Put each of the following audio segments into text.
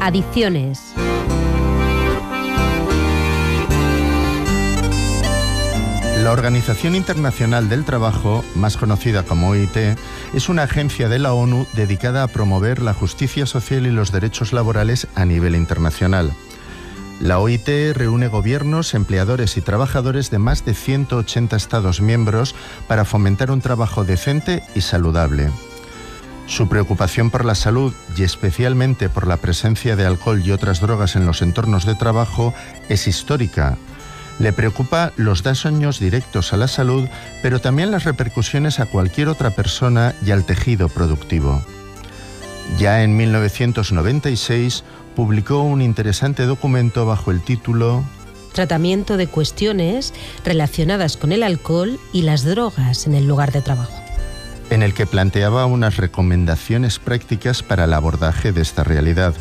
Adicciones. La Organización Internacional del Trabajo, más conocida como OIT, es una agencia de la ONU dedicada a promover la justicia social y los derechos laborales a nivel internacional. La OIT reúne gobiernos, empleadores y trabajadores de más de 180 Estados miembros para fomentar un trabajo decente y saludable. Su preocupación por la salud y especialmente por la presencia de alcohol y otras drogas en los entornos de trabajo es histórica. Le preocupa los daños directos a la salud, pero también las repercusiones a cualquier otra persona y al tejido productivo. Ya en 1996 publicó un interesante documento bajo el título Tratamiento de cuestiones relacionadas con el alcohol y las drogas en el lugar de trabajo, en el que planteaba unas recomendaciones prácticas para el abordaje de esta realidad.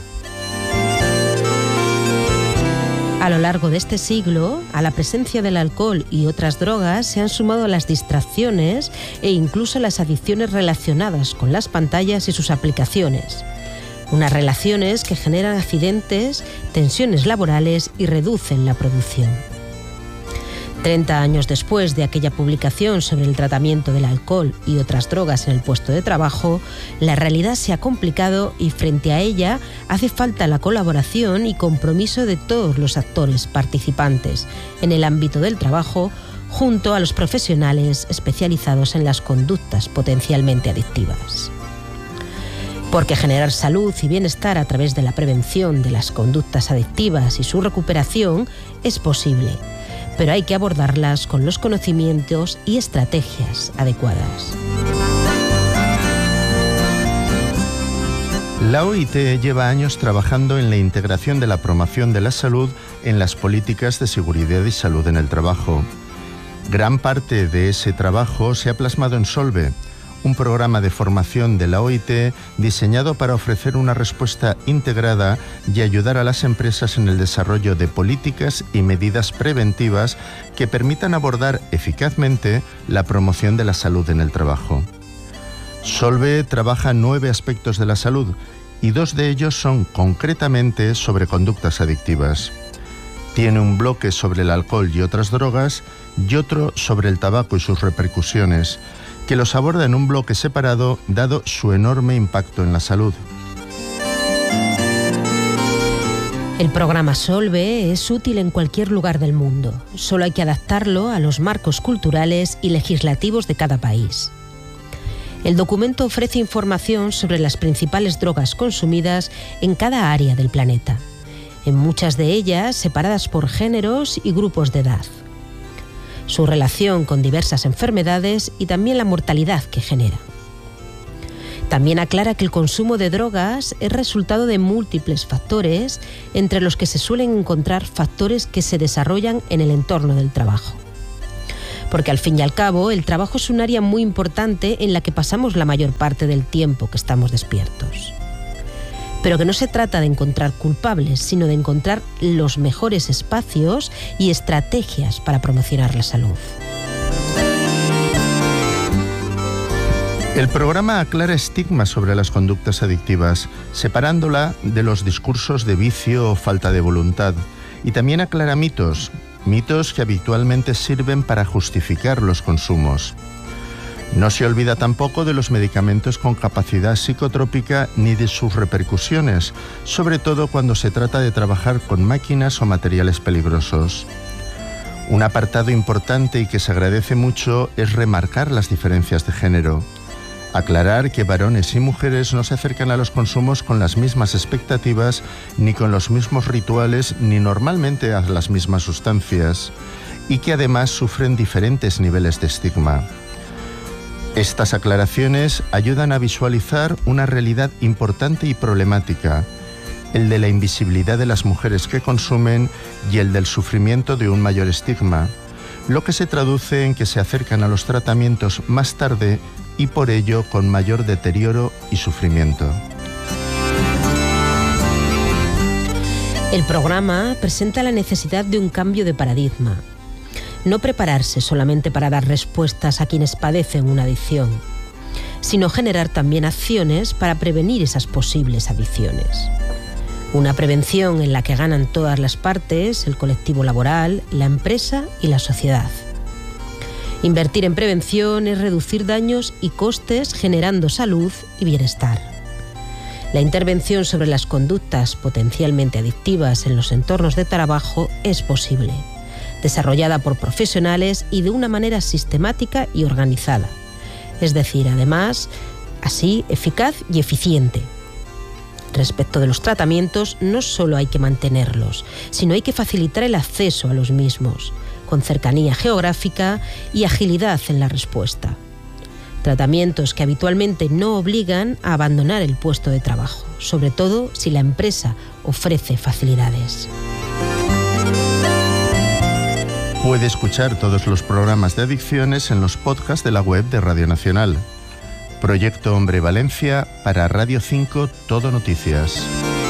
A lo largo de este siglo, a la presencia del alcohol y otras drogas se han sumado las distracciones e incluso las adicciones relacionadas con las pantallas y sus aplicaciones. Unas relaciones que generan accidentes, tensiones laborales y reducen la producción. 30 años después de aquella publicación sobre el tratamiento del alcohol y otras drogas en el puesto de trabajo, la realidad se ha complicado y frente a ella hace falta la colaboración y compromiso de todos los actores participantes en el ámbito del trabajo, junto a los profesionales especializados en las conductas potencialmente adictivas. Porque generar salud y bienestar a través de la prevención de las conductas adictivas y su recuperación es posible, pero hay que abordarlas con los conocimientos y estrategias adecuadas. La OIT lleva años trabajando en la integración de la promoción de la salud en las políticas de seguridad y salud en el trabajo. Gran parte de ese trabajo se ha plasmado en Solve, un programa de formación de la OIT diseñado para ofrecer una respuesta integrada y ayudar a las empresas en el desarrollo de políticas y medidas preventivas que permitan abordar eficazmente la promoción de la salud en el trabajo. Solve trabaja 9 aspectos de la salud y 2 de ellos son concretamente sobre conductas adictivas. Tiene un bloque sobre el alcohol y otras drogas y otro sobre el tabaco y sus repercusiones, que los aborda en un bloque separado dado su enorme impacto en la salud. El programa Solve es útil en cualquier lugar del mundo. Solo hay que adaptarlo a los marcos culturales y legislativos de cada país. El documento ofrece información sobre las principales drogas consumidas en cada área del planeta, en muchas de ellas separadas por géneros y grupos de edad, su relación con diversas enfermedades y también la mortalidad que genera. También aclara que el consumo de drogas es resultado de múltiples factores, entre los que se suelen encontrar factores que se desarrollan en el entorno del trabajo. Porque al fin y al cabo, el trabajo es un área muy importante en la que pasamos la mayor parte del tiempo que estamos despiertos. Pero que no se trata de encontrar culpables, sino de encontrar los mejores espacios y estrategias para promocionar la salud. El programa aclara estigmas sobre las conductas adictivas, separándola de los discursos de vicio o falta de voluntad, y también aclara mitos que habitualmente sirven para justificar los consumos. No se olvida tampoco de los medicamentos con capacidad psicotrópica ni de sus repercusiones, sobre todo cuando se trata de trabajar con máquinas o materiales peligrosos. Un apartado importante y que se agradece mucho es remarcar las diferencias de género. Aclarar que varones y mujeres no se acercan a los consumos con las mismas expectativas, ni con los mismos rituales, ni normalmente a las mismas sustancias, y que además sufren diferentes niveles de estigma. Estas aclaraciones ayudan a visualizar una realidad importante y problemática, el de la invisibilidad de las mujeres que consumen y el del sufrimiento de un mayor estigma, lo que se traduce en que se acercan a los tratamientos más tarde y por ello con mayor deterioro y sufrimiento. El programa presenta la necesidad de un cambio de paradigma. No prepararse solamente para dar respuestas a quienes padecen una adicción, sino generar también acciones para prevenir esas posibles adicciones. Una prevención en la que ganan todas las partes, el colectivo laboral, la empresa y la sociedad. Invertir en prevención es reducir daños y costes generando salud y bienestar. La intervención sobre las conductas potencialmente adictivas en los entornos de trabajo es posible, desarrollada por profesionales y de una manera sistemática y organizada. Es decir, además, así eficaz y eficiente. Respecto de los tratamientos, no solo hay que mantenerlos, sino hay que facilitar el acceso a los mismos, con cercanía geográfica y agilidad en la respuesta. Tratamientos que habitualmente no obligan a abandonar el puesto de trabajo, sobre todo si la empresa ofrece facilidades. Puede escuchar todos los programas de adicciones en los podcasts de la web de Radio Nacional. Proyecto Hombre Valencia para Radio 5 Todo Noticias.